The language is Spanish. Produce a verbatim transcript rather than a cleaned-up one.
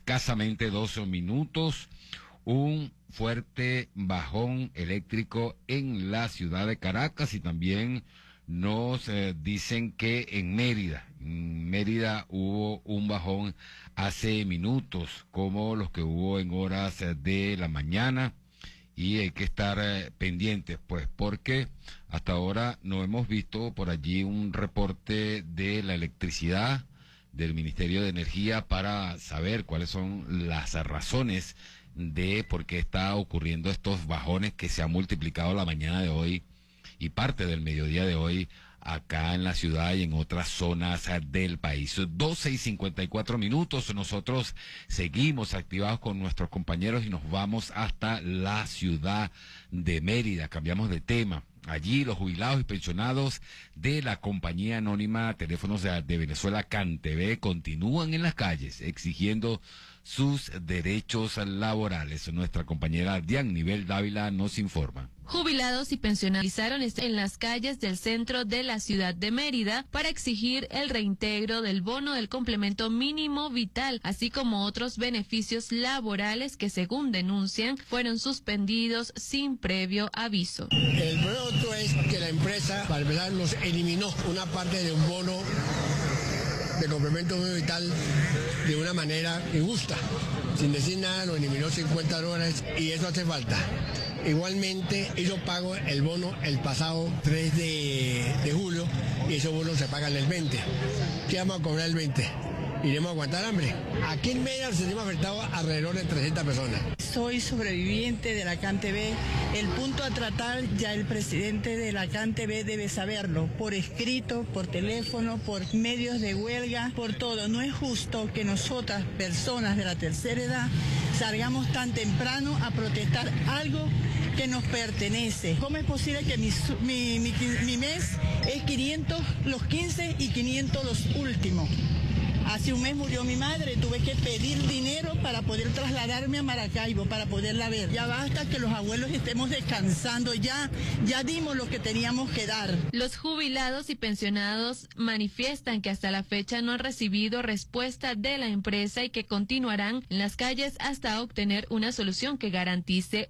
escasamente doce minutos, un fuerte bajón eléctrico en la ciudad de Caracas, y también nos eh, dicen que en Mérida, en Mérida hubo un bajón hace minutos, como los que hubo en horas eh, de la mañana, y hay que estar eh, pendientes, pues, porque hasta ahora no hemos visto por allí un reporte de la electricidad del Ministerio de Energía para saber cuáles son las razones de por qué está ocurriendo estos bajones que se han multiplicado la mañana de hoy y parte del mediodía de hoy acá en la ciudad y en otras zonas del país. doce y cincuenta y cuatro minutos, nosotros seguimos activados con nuestros compañeros y nos vamos hasta la ciudad de Mérida. Cambiamos de tema. Allí los jubilados y pensionados de la compañía anónima Teléfonos de, de Venezuela, CanTV, continúan en las calles exigiendo sus derechos laborales. Nuestra compañera Dianibel Dávila nos informa. Jubilados y pensionados en las calles del centro de la ciudad de Mérida para exigir el reintegro del bono del complemento mínimo vital, así como otros beneficios laborales que, según denuncian, fueron suspendidos sin previo aviso. El producto es que la empresa, para empezar, nos eliminó una parte de un bono de complemento mínimo vital de una manera injusta. Sin decir nada, nos eliminó cincuenta dólares y eso hace falta. Igualmente, yo pago el bono el pasado tres de, de julio y esos bonos se pagan el veinte. ¿Qué vamos a cobrar el veinte? ¿Iremos a aguantar hambre? Aquí en Mérida nos hemos afectado alrededor de trescientas personas. Soy sobreviviente de la CanTV. El punto a tratar ya el presidente de la CanTV debe saberlo, por escrito, por teléfono, por medios de huelga, por todo. No es justo que nosotras, personas de la tercera edad, salgamos tan temprano a protestar algo que nos pertenece. ¿Cómo es posible que mi, mi, mi, mi mes es quinientos los quince y quinientos los últimos? Hace un mes murió mi madre, tuve que pedir dinero para poder trasladarme a Maracaibo, para poderla ver. Ya basta que los abuelos estemos descansando, ya, ya dimos lo que teníamos que dar. Los jubilados y pensionados manifiestan que hasta la fecha no han recibido respuesta de la empresa y que continuarán en las calles hasta obtener una solución que garantice